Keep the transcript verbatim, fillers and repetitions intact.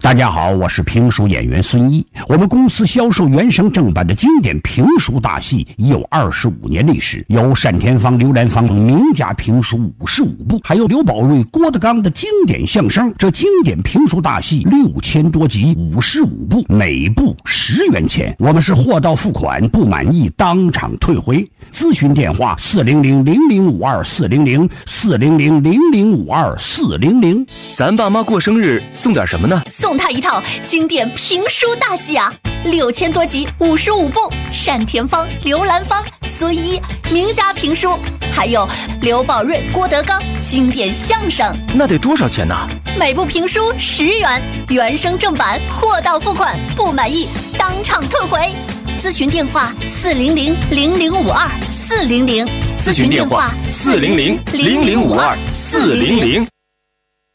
大家好，我是评书演员孙一。我们公司销售原声正版的经典评书大戏已有二十五年历史，有单田芳、刘兰芳名家评书五十五部，还有刘宝瑞、郭德纲的经典相声。这经典评书大戏六千多集，五十五部，每部十元钱。我们是货到付款，不满意当场退回。咨询电话：四零零零零五二四零零四零零零零五二四零零。 咱爸妈过生日送点什么呢？ 送他一套经典评书大戏啊，六千多集，五十五部，单田芳、刘兰芳、孙一名家评书，还有刘宝瑞、郭德纲经典相声。 那得多少钱呢？ 每部评书十元，原声正版，货到付款，不满意当场退回。咨询电话：四零零零零五二四零零。 咨询电话：四零零零零五二四零零。